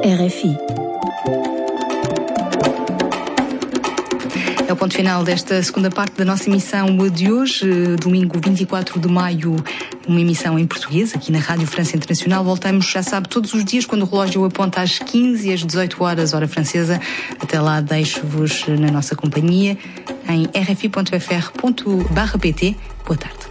RFI. É o ponto final desta segunda parte da nossa emissão de hoje, domingo 24 de maio, uma emissão em português, aqui na Rádio França Internacional. Voltamos, já sabe, todos os dias, quando o relógio aponta às 15 e às 18 horas, hora francesa. Até lá, deixo-vos na nossa companhia em rfi.fr.pt. Boa tarde.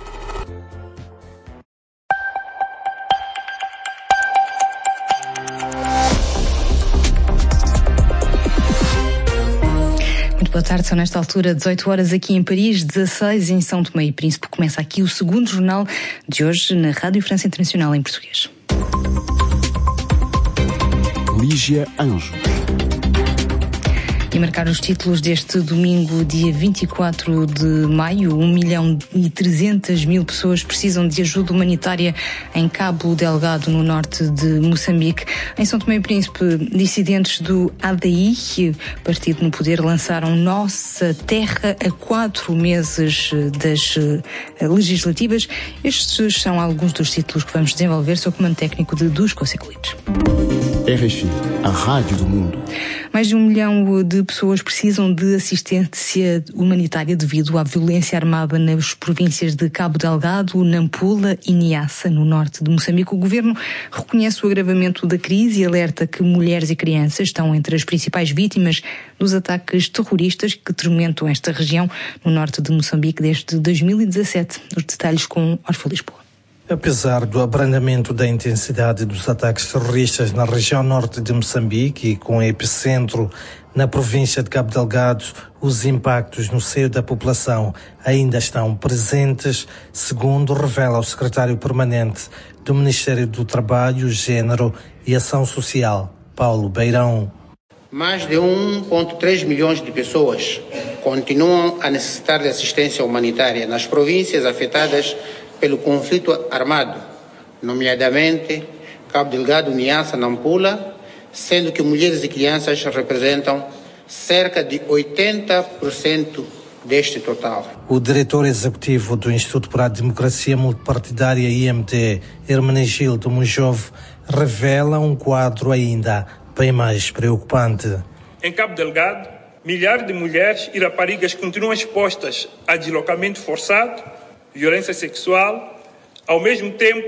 Boa tarde, são nesta altura 18 horas aqui em Paris, 16 em São Tomé e Príncipe. Começa aqui o segundo jornal de hoje na Rádio França Internacional em português. Lígia Anjo. E marcar os títulos deste domingo, dia 24 de maio, 1.300.000 pessoas precisam de ajuda humanitária em Cabo Delgado, no norte de Moçambique. Em São Tomé e Príncipe, dissidentes do ADI, partido no poder, lançaram Nossa Terra a 4 meses das legislativas. Estes são alguns dos títulos que vamos desenvolver sob o comando técnico de Dusko Secolides. RFI, a rádio do mundo. Mais de 1 milhão de pessoas precisam de assistência humanitária devido à violência armada nas províncias de Cabo Delgado, Nampula e Niassa, no norte de Moçambique. O governo reconhece o agravamento da crise e alerta que mulheres e crianças estão entre as principais vítimas dos ataques terroristas que tormentam esta região no norte de Moçambique desde 2017. Os detalhes com Orfa Lisboa. Apesar do abrandamento da intensidade dos ataques terroristas na região norte de Moçambique e com epicentro na província de Cabo Delgado, os impactos no seio da população ainda estão presentes, segundo revela o secretário permanente do Ministério do Trabalho, Gênero e Ação Social, Paulo Beirão. Mais de 1,3 milhões de pessoas continuam a necessitar de assistência humanitária nas províncias afetadas pelo conflito armado, nomeadamente Cabo Delgado, Niassa, Nampula, sendo que mulheres e crianças representam cerca de 80% deste total. O diretor executivo do Instituto para a Democracia Multipartidária, IMD, Hermenegildo Mujove, revela um quadro ainda bem mais preocupante. Em Cabo Delgado, milhares de mulheres e raparigas continuam expostas a deslocamento forçado, violência sexual. Ao mesmo tempo,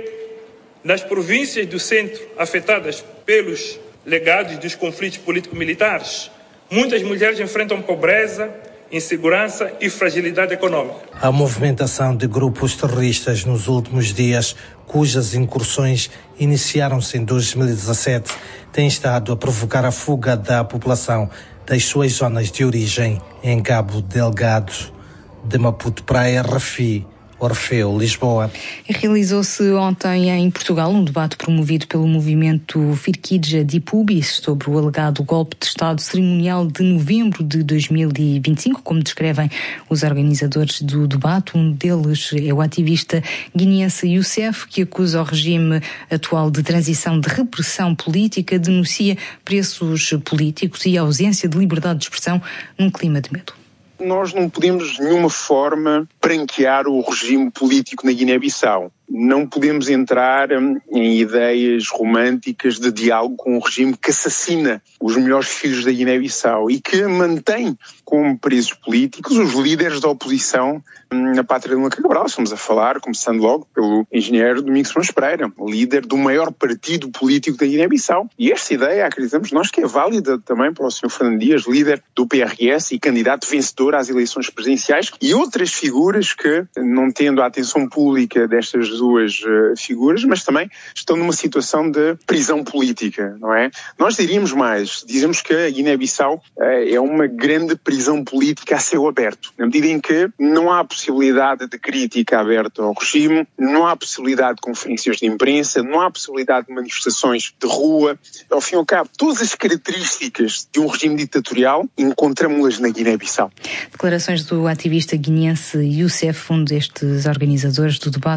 nas províncias do centro afetadas pelos legados dos conflitos político-militares, muitas mulheres enfrentam pobreza, insegurança e fragilidade econômica. A movimentação de grupos terroristas nos últimos dias, cujas incursões iniciaram-se em 2017, tem estado a provocar a fuga da população das suas zonas de origem em Cabo Delgado. De Maputo para a RFI, Orfeu, Lisboa. Realizou-se ontem em Portugal um debate promovido pelo movimento Firkidja Dipubis sobre o alegado golpe de Estado cerimonial de novembro de 2025, como descrevem os organizadores do debate. Um deles é o ativista guineense Youssef, que acusa o regime atual de transição de repressão política, denuncia preços políticos e ausência de liberdade de expressão num clima de medo. Nós não podemos de nenhuma forma branquear o regime político na Guiné-Bissau. Não podemos entrar em ideias românticas de diálogo com um regime que assassina os melhores filhos da Guiné-Bissau e que mantém como presos políticos os líderes da oposição na pátria de Lula Cabral. Estamos a falar, começando logo, pelo engenheiro Domingos Simões Pereira, líder do maior partido político da Guiné-Bissau. E esta ideia, acreditamos nós, que é válida também para o Sr. Fernando Dias, líder do PRS e candidato vencedor às eleições presidenciais, e outras figuras que, não tendo a atenção pública destas duas figuras, mas também estão numa situação de prisão política, não é? Nós diríamos mais, dizemos que a Guiné-Bissau é uma grande prisão política a céu aberto, na medida em que não há possibilidade de crítica aberta ao regime, não há possibilidade de conferências de imprensa, não há possibilidade de manifestações de rua. Ao fim e ao cabo, todas as características de um regime ditatorial encontramos-las na Guiné-Bissau. Declarações do ativista guineense Youssef, um destes organizadores do debate promovido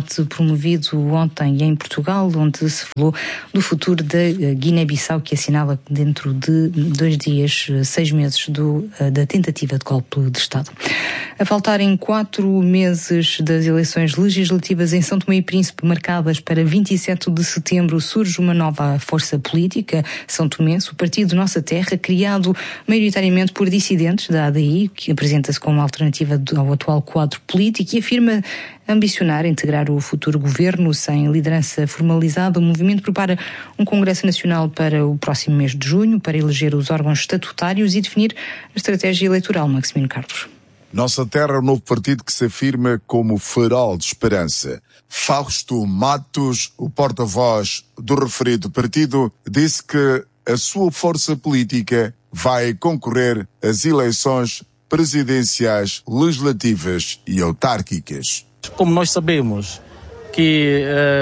promovido ontem em Portugal, onde se falou do futuro da Guiné-Bissau, que assinala dentro de 2 dias, 6 meses da tentativa de golpe de Estado. A faltarem 4 meses das eleições legislativas em São Tomé e Príncipe, marcadas para 27 de setembro, surge uma nova força política, São Tomense, o Partido Nossa Terra, criado maioritariamente por dissidentes da ADI, que apresenta-se como alternativa ao atual quadro político e afirma ambicionar integrar o futuro governo sem liderança formalizada. O movimento prepara um Congresso Nacional para o próximo mês de junho, para eleger os órgãos estatutários e definir a estratégia eleitoral. Maximino Carlos. Nossa Terra é um novo partido que se afirma como farol de esperança. Fausto Matos, o porta-voz do referido partido, disse que a sua força política vai concorrer às eleições presidenciais, legislativas e autárquicas. Como nós sabemos que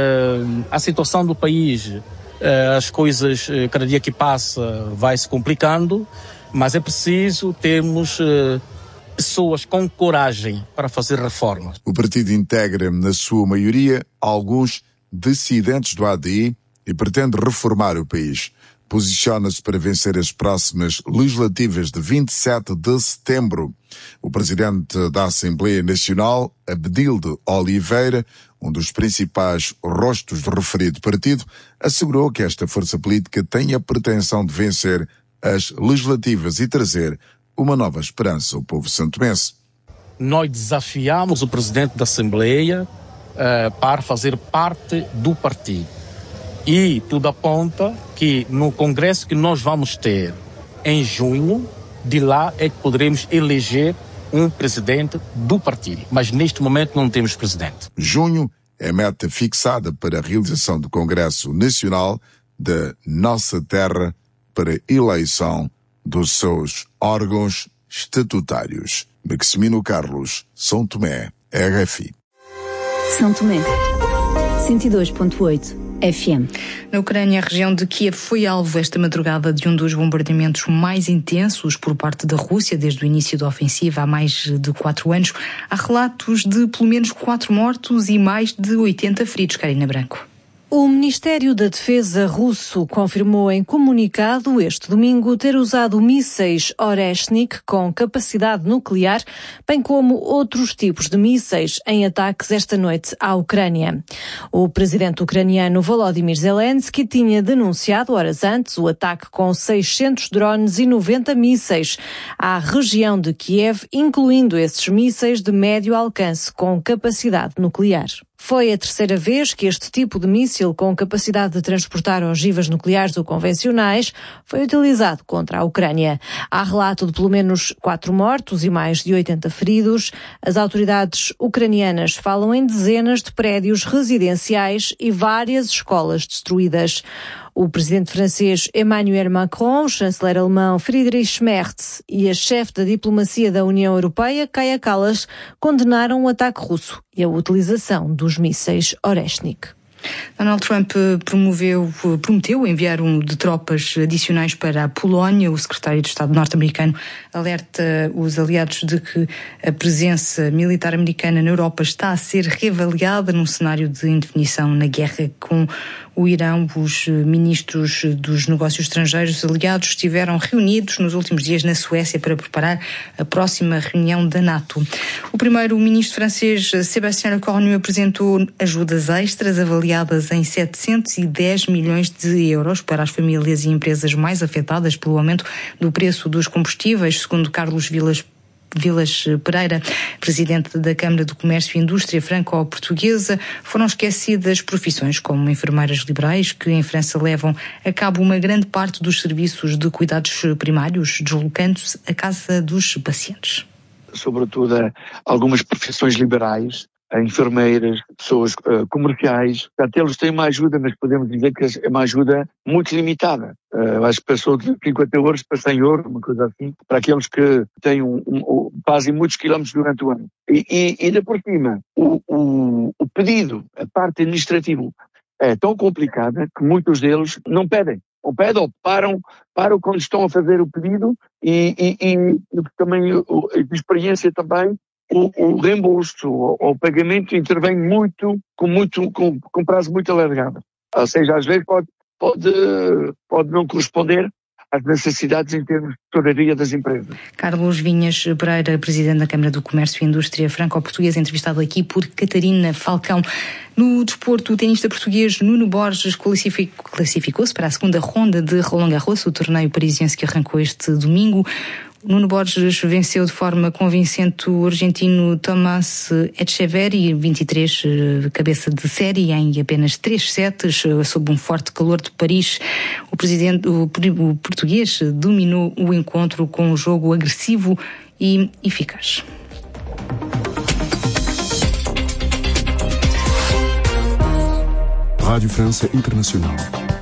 a situação do país, as coisas, cada dia que passa, vai se complicando, mas é preciso termos pessoas com coragem para fazer reformas. O partido integra, na sua maioria, alguns dissidentes do ADI e pretende reformar o país. Posiciona-se para vencer as próximas legislativas de 27 de setembro. O presidente da Assembleia Nacional, Abdilde Oliveira, um dos principais rostos do referido partido, assegurou que esta força política tem a pretensão de vencer as legislativas e trazer uma nova esperança ao povo santomense. Nós desafiamos o presidente da Assembleia para fazer parte do partido. E tudo aponta que no congresso que nós vamos ter em junho, de lá é que poderemos eleger um presidente do partido. Mas neste momento não temos presidente. Junho é a meta fixada para a realização do Congresso Nacional da Nossa Terra para eleição dos seus órgãos estatutários. Maximino Carlos, São Tomé, RFI. São Tomé, 102.8 FM. Na Ucrânia, a região de Kiev foi alvo esta madrugada de um dos bombardeamentos mais intensos por parte da Rússia desde o início da ofensiva há mais de 4 anos. Há relatos de pelo menos 4 mortos e mais de 80 feridos. Karina Branco. O Ministério da Defesa russo confirmou em comunicado este domingo ter usado mísseis Oreshnik com capacidade nuclear, bem como outros tipos de mísseis em ataques esta noite à Ucrânia. O presidente ucraniano Volodymyr Zelensky tinha denunciado horas antes o ataque com 600 drones e 90 mísseis à região de Kiev, incluindo esses mísseis de médio alcance com capacidade nuclear. Foi a terceira vez que este tipo de míssil com capacidade de transportar ogivas nucleares ou convencionais foi utilizado contra a Ucrânia. Há relato de pelo menos 4 mortos e mais de 80 feridos. As autoridades ucranianas falam em dezenas de prédios residenciais e várias escolas destruídas. O presidente francês Emmanuel Macron, o chanceler alemão Friedrich Merz e a chefe da diplomacia da União Europeia, Kaja Kallas, condenaram o ataque russo e a utilização dos mísseis Oreshnik. Donald Trump prometeu enviar de tropas adicionais para a Polónia. O secretário de Estado norte-americano alerta os aliados de que a presença militar americana na Europa está a ser reavaliada num cenário de indefinição na guerra com o Irão. Os ministros dos negócios estrangeiros aliados estiveram reunidos nos últimos dias na Suécia para preparar a próxima reunião da NATO. O primeiro-ministro francês Sébastien Lecornu apresentou ajudas extras avaliadas em 710 milhões de euros para as famílias e empresas mais afetadas pelo aumento do preço dos combustíveis, segundo Carlos Vilas Pereira, presidente da Câmara do Comércio e Indústria Franco-Portuguesa. Foram esquecidas profissões como enfermeiras liberais, que em França levam a cabo uma grande parte dos serviços de cuidados primários, deslocando-se à casa dos pacientes. Sobretudo algumas profissões liberais, enfermeiras, pessoas comerciais. Portanto, eles têm uma ajuda, mas podemos dizer que é uma ajuda muito limitada. Acho que passou de 50 euros para 100 euros, uma coisa assim, para aqueles que têm fazem muitos quilómetros durante o ano. E ainda por cima, o pedido, a parte administrativa, é tão complicada que muitos deles não pedem. Ou pedem ou param quando estão a fazer o pedido e também, de experiência também, o reembolso ou o pagamento intervém com prazo muito alargado. Ou seja, às vezes pode não corresponder às necessidades em termos de tesouraria das empresas. Carlos Vinhas Pereira, Presidente da Câmara do Comércio e Indústria Franco-Portuguesa, entrevistado aqui por Catarina Falcão. No desporto, o tenista português Nuno Borges classificou-se para a segunda ronda de Roland Garros, o torneio parisiense que arrancou este domingo. Nuno Borges venceu de forma convincente o argentino Tomás Etcheverry, 23 cabeça de série, em apenas 3 sets, sob um forte calor de Paris. O português dominou o encontro com um jogo agressivo e eficaz. Rádio França Internacional.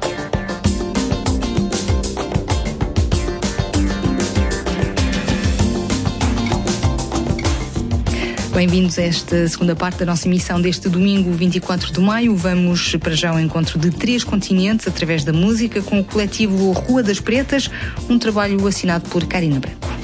Bem-vindos a esta segunda parte da nossa emissão deste domingo, 24 de maio. Vamos para já ao encontro de 3 continentes através da música com o coletivo Rua das Pretas, um trabalho assinado por Karina Branco.